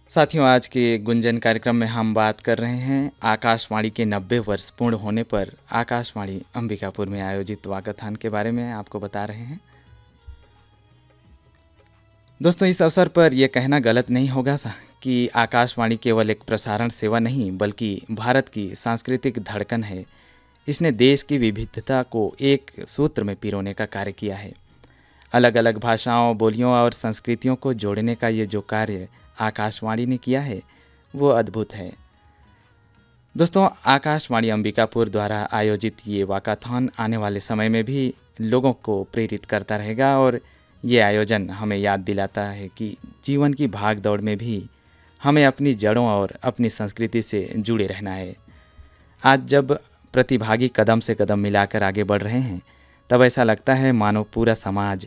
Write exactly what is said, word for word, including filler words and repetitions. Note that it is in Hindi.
साथियों, आज के गुंजन कार्यक्रम में हम बात कर रहे हैं आकाशवाणी के नब्बे वर्ष पूर्ण होने पर आकाशवाणी अंबिकापुर में आयोजित वाकाथान के बारे में आपको बता रहे हैं। दोस्तों, इस अवसर पर यह कहना गलत नहीं होगा सा कि आकाशवाणी केवल एक प्रसारण सेवा नहीं बल्कि भारत की सांस्कृतिक धड़कन है। इसने देश की विविधता को एक सूत्र में पिरोने का कार्य किया है। अलग अलग भाषाओं, बोलियों और संस्कृतियों को जोड़ने का ये जो कार्य आकाशवाणी ने किया है वो अद्भुत है। दोस्तों, आकाशवाणी अंबिकापुर द्वारा आयोजित ये वाकाथॉन आने वाले समय में भी लोगों को प्रेरित करता रहेगा और ये आयोजन हमें याद दिलाता है कि जीवन की भाग दौड़ में भी हमें अपनी जड़ों और अपनी संस्कृति से जुड़े रहना है। आज जब प्रतिभागी कदम से कदम मिलाकर आगे बढ़ रहे हैं, तब ऐसा लगता है मानो पूरा समाज